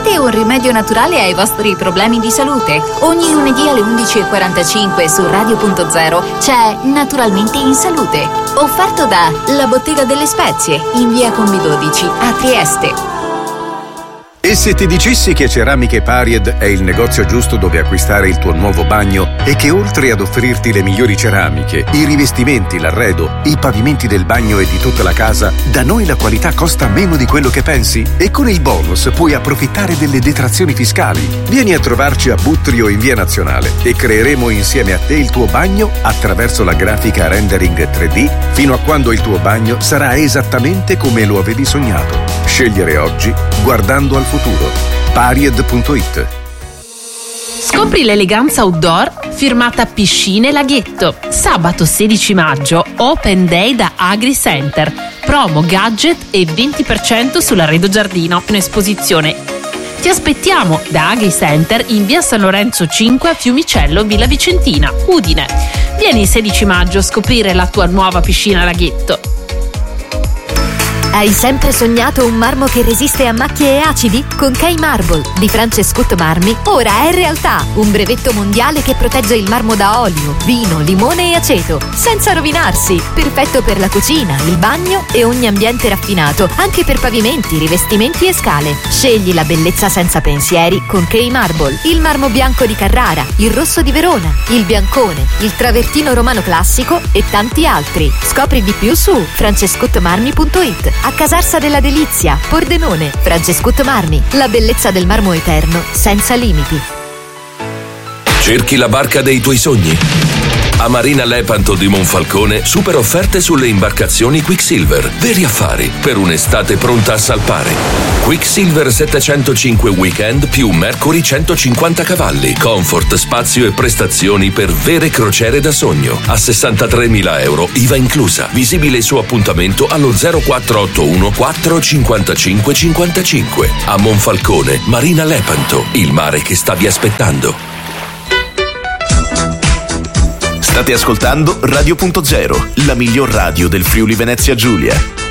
Cercate un rimedio naturale ai vostri problemi di salute. Ogni lunedì alle 11:45 su Radio.0 c'è Naturalmente in Salute, offerto da La Bottega delle Spezie in via Combi 12 a Trieste. E se ti dicessi che Ceramiche Paried è il negozio giusto dove acquistare il tuo nuovo bagno e che oltre ad offrirti le migliori ceramiche, i rivestimenti, l'arredo, i pavimenti del bagno e di tutta la casa, da noi la qualità costa meno di quello che pensi? E con il bonus puoi approfittare delle detrazioni fiscali. Vieni a trovarci a Buttrio in via Nazionale e creeremo insieme a te il tuo bagno attraverso la grafica rendering 3D fino a quando il tuo bagno sarà esattamente come lo avevi sognato. Scegliere oggi guardando al futuro. Paried.it. Scopri l'eleganza outdoor firmata Piscine Laghetto. Sabato 16 maggio, Open Day da Agri Center. Promo gadget e 20% sull'arredo giardino. Un'esposizione. Ti aspettiamo da Agri Center in via San Lorenzo 5 a Fiumicello, Villa Vicentina, Udine. Vieni il 16 maggio a scoprire la tua nuova piscina Laghetto. Hai sempre sognato un marmo che resiste a macchie e acidi? Con K-Marble di Francescut Marmi ora è realtà. Un brevetto mondiale che protegge il marmo da olio, vino, limone e aceto, senza rovinarsi. Perfetto per la cucina, il bagno e ogni ambiente raffinato, anche per pavimenti, rivestimenti e scale. Scegli la bellezza senza pensieri con K-Marble. Il marmo bianco di Carrara, il rosso di Verona, il biancone, il travertino romano classico e tanti altri. Scopri di più su francescutmarmi.it. A Casarsa della Delizia, Pordenone. Francescut Marmi, la bellezza del marmo eterno senza limiti. Cerchi la barca dei tuoi sogni? A Marina Lepanto di Monfalcone super offerte sulle imbarcazioni Quicksilver. Veri affari per un'estate pronta a salpare. Quicksilver 705 Weekend più Mercury 150 cavalli. Comfort, spazio e prestazioni per vere crociere da sogno. A 63.000 euro, IVA inclusa. Visibile su appuntamento allo 0481 455 55. A Monfalcone, Marina Lepanto, il mare che stavi aspettando. State ascoltando Radio.0, la miglior radio del Friuli Venezia Giulia.